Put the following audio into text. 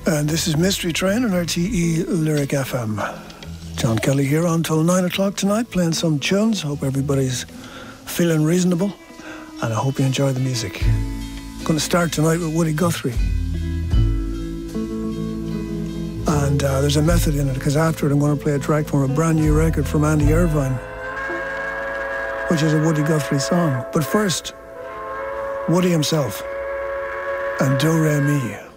And this is Mystery Train on RTE Lyric FM. John Kelly here until 9 o'clock tonight, playing some tunes. Hope everybody's feeling reasonable, and I hope you enjoy the music. I'm going to start tonight with Woody Guthrie. And there's a method in it, because after it I'm going to play a track from a brand new record from Andy Irvine, which is a Woody Guthrie song. But first, Woody himself and Do Re Mi.